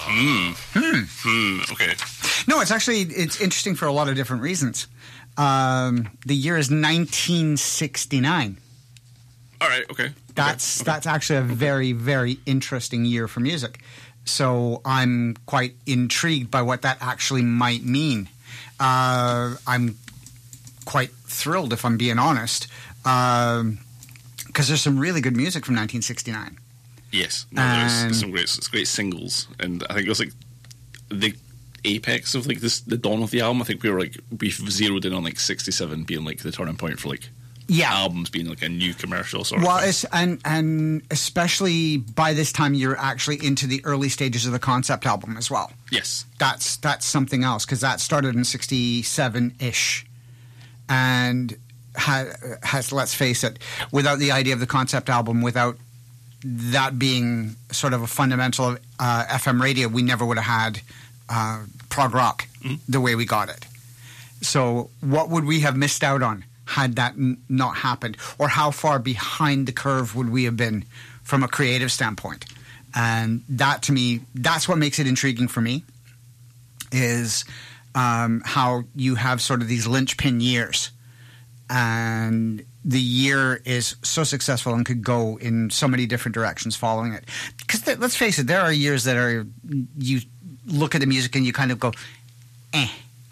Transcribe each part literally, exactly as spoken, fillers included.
Hmm. Hmm. Hmm. Okay. No, it's actually it's interesting for a lot of different reasons. Um, the year is nineteen sixty-nine. All right. Okay. That's okay. that's actually a very, very interesting year for music. So I'm quite intrigued by what that actually might mean. Uh, I'm quite thrilled, if I'm being honest, because um, there's some really good music from nineteen sixty-nine. Yes, no, there's some great, great singles, and I think it was like the apex of like this, the dawn of the album. I think we were like we zeroed in on like sixty-seven being like the turning point for like yeah. albums being like a new commercial sort well, of thing. It's, and and especially by this time you're actually into the early stages of the concept album as well. Yes, that's that's something else because that started in sixty-seven ish, and has, has let's face it, without the idea of the concept album, without that being sort of a fundamental of uh, F M radio, we never would have had uh, prog rock mm-hmm. the way we got it. So what would we have missed out on had that n- not happened? Or how far behind the curve would we have been from a creative standpoint? And that, to me, that's what makes it intriguing for me, is um, how you have sort of these linchpin years. And the year is so successful and could go in so many different directions following it. Because th- let's face it, there are years that are you look at the music and you kind of go, eh.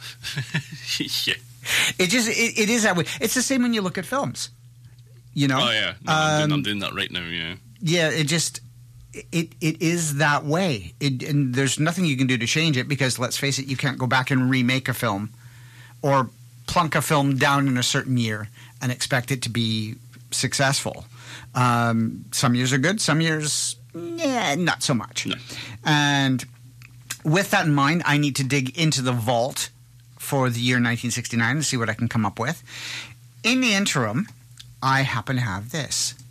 yeah. It just it, it is that way. It's the same when you look at films. You know. Oh yeah, no, I'm, doing, I'm doing that right now. Yeah. Yeah, it just it it is that way. It, and there's nothing you can do to change it because let's face it, you can't go back and remake a film or plunk a film down in a certain year and expect it to be successful. Um, some years are good, some years, yeah, not so much. No. And with that in mind, I need to dig into the vault for the year nineteen sixty-nine and see what I can come up with. In the interim, I happen to have this.